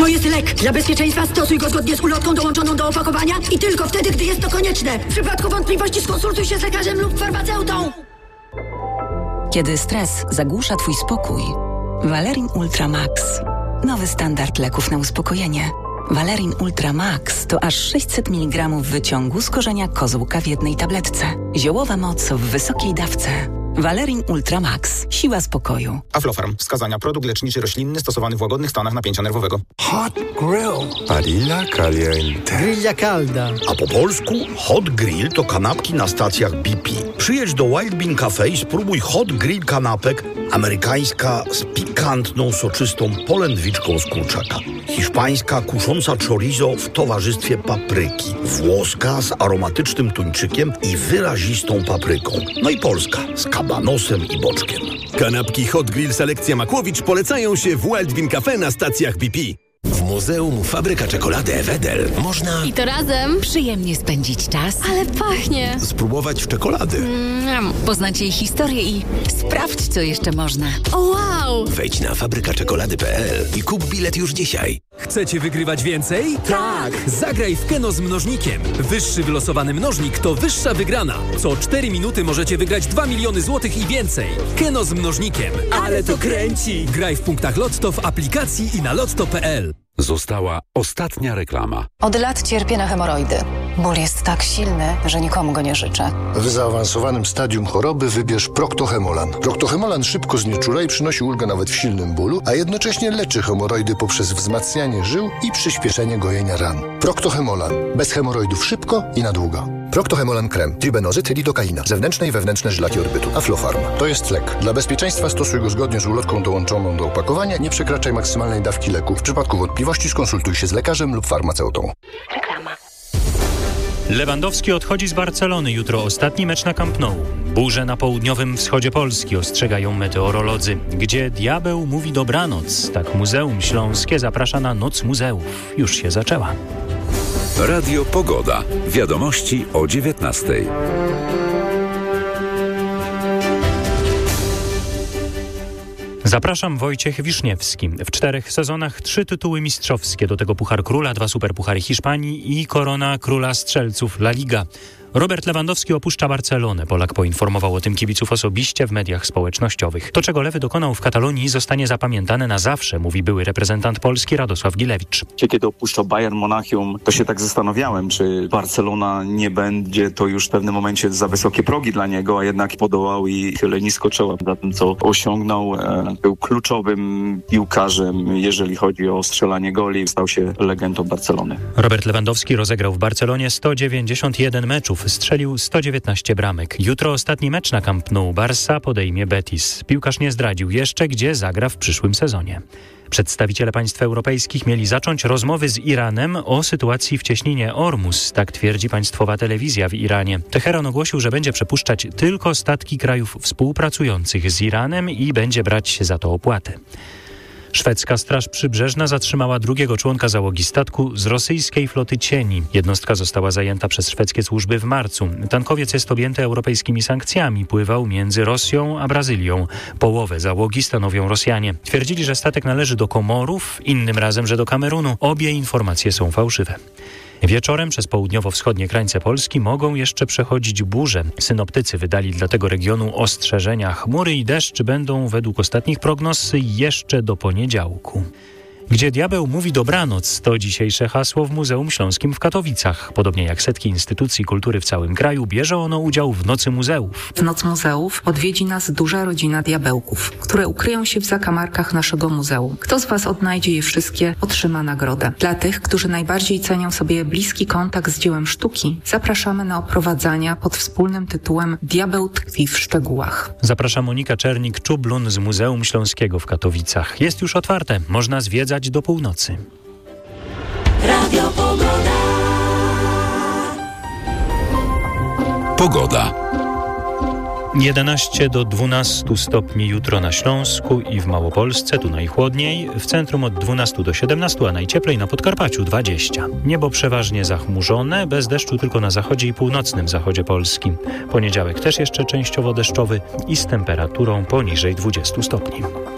jest lek. Dla bezpieczeństwa stosuj go zgodnie z ulotką dołączoną do opakowania i tylko wtedy, gdy jest to konieczne. W przypadku wątpliwości skonsultuj się z lekarzem lub farmaceutą. Kiedy stres zagłusza twój spokój, Valerin Ultra Max. Nowy standard leków na uspokojenie. Valerin Ultra Max to aż 600 mg wyciągu z korzenia kozłka w jednej tabletce. Ziołowa moc w wysokiej dawce. Valerin Ultra Max. Siła spokoju. Aflofarm. Wskazania. Produkt leczniczy roślinny stosowany w łagodnych stanach napięcia nerwowego. Hot Grill. Barilla Caliente. Grilla Calda. A po polsku Hot Grill to kanapki na stacjach BP. Przyjedź do Wild Bean Cafe i spróbuj Hot Grill kanapek. Amerykańska z pikantną, soczystą polędwiczką z kurczaka. Hiszpańska kusząca chorizo w towarzystwie papryki. Włoska z aromatycznym tuńczykiem i wyrazistą papryką. No i polska z kabanosem i boczkiem. Kanapki Hot Grill Selekcja Makłowicz polecają się w Wild Bean Cafe na stacjach BP. W Muzeum Fabryka Czekolady Ewedel można... I to razem przyjemnie spędzić czas. Ale pachnie. Spróbować czekolady. Poznać jej historię i sprawdź, co jeszcze można. O wow! Wejdź na fabrykaczekolady.pl i kup bilet już dzisiaj. Chcecie wygrywać więcej? Tak! Zagraj w Keno z mnożnikiem. Wyższy wylosowany mnożnik to wyższa wygrana. Co 4 minuty możecie wygrać 2 miliony złotych i więcej. Keno z mnożnikiem. Ale to kręci! Graj w punktach Lotto, w aplikacji i na lotto.pl. Została ostatnia reklama. Od lat cierpię na hemoroidy. Ból jest tak silny, że nikomu go nie życzę. W zaawansowanym stadium choroby wybierz Proctohemolan. Proctohemolan szybko znieczula i przynosi ulgę nawet w silnym bólu, a jednocześnie leczy hemoroidy poprzez wzmacnianie żył i przyspieszenie gojenia ran. Proctohemolan. Bez hemoroidów szybko i na długo. Proctohemolan krem, tribenozyt, lidokaina, zewnętrzne i wewnętrzne żylaki orbytu. Aflofarm. To jest lek. Dla bezpieczeństwa stosuj go zgodnie z ulotką dołączoną do opakowania. Nie przekraczaj maksymalnej dawki leku. W przypadku wątpliwości skonsultuj się z lekarzem lub farmaceutą. Reklama. Lewandowski odchodzi z Barcelony. Jutro ostatni mecz na Camp Nou. Burze na południowym wschodzie Polski ostrzegają meteorolodzy. Gdzie diabeł mówi dobranoc, tak Muzeum Śląskie zaprasza na Noc Muzeów. Już się zaczęła. Radio Pogoda. Wiadomości o 19:00. Zapraszam, Wojciech Wiszniewski. W 4 sezonach 3 tytuły mistrzowskie, do tego Puchar Króla, 2 Superpuchary Hiszpanii i korona Króla Strzelców La Liga. Robert Lewandowski opuszcza Barcelonę. Polak poinformował o tym kibiców osobiście w mediach społecznościowych. To, czego Lewy dokonał w Katalonii, zostanie zapamiętane na zawsze, mówi były reprezentant Polski Radosław Gilewicz. Kiedy opuszczał Bayern Monachium, to się tak zastanawiałem, czy Barcelona nie będzie to już w pewnym momencie za wysokie progi dla niego, a jednak podołał i chylę nisko czoła za tym, co osiągnął. Był kluczowym piłkarzem, jeżeli chodzi o strzelanie goli. Stał się legendą Barcelony. Robert Lewandowski rozegrał w Barcelonie 191 meczów. Strzelił 119 bramek. Jutro ostatni mecz na Camp Nou. Barça podejmie Betis. Piłkarz nie zdradził jeszcze, gdzie zagra w przyszłym sezonie. Przedstawiciele państw europejskich mieli zacząć rozmowy z Iranem o sytuacji w cieśninie Ormus, tak twierdzi państwowa telewizja w Iranie. Teheran ogłosił, że będzie przepuszczać tylko statki krajów współpracujących z Iranem i będzie brać za to opłatę. Szwedzka Straż Przybrzeżna zatrzymała drugiego członka załogi statku z rosyjskiej floty cieni. Jednostka została zajęta przez szwedzkie służby w marcu. Tankowiec jest objęty europejskimi sankcjami. Pływał między Rosją a Brazylią. Połowę załogi stanowią Rosjanie. Twierdzili, że statek należy do Komorów, innym razem, że do Kamerunu. Obie informacje są fałszywe. Wieczorem przez południowo-wschodnie krańce Polski mogą jeszcze przechodzić burze. Synoptycy wydali dla tego regionu ostrzeżenia. Chmury i deszcz będą według ostatnich prognoz jeszcze do poniedziałku. Gdzie diabeł mówi dobranoc, to dzisiejsze hasło w Muzeum Śląskim w Katowicach. Podobnie jak setki instytucji kultury w całym kraju, bierze ono udział w Nocy Muzeów. W Noc Muzeów odwiedzi nas duża rodzina diabełków, które ukryją się w zakamarkach naszego muzeum. Kto z Was odnajdzie je wszystkie, otrzyma nagrodę. Dla tych, którzy najbardziej cenią sobie bliski kontakt z dziełem sztuki, zapraszamy na oprowadzania pod wspólnym tytułem Diabeł tkwi w szczegółach. Zaprasza Monika Czernik-Czublun z Muzeum Śląskiego w Katowicach. Jest już otwarte, można zwiedzać do północy. Radio Pogoda. Pogoda. 11 do 12 stopni jutro na Śląsku i w Małopolsce, tu najchłodniej, w centrum od 12 do 17, a najcieplej na Podkarpaciu 20. Niebo przeważnie zachmurzone, bez deszczu tylko na zachodzie i północnym zachodzie Polski. Poniedziałek też jeszcze częściowo deszczowy i z temperaturą poniżej 20 stopni.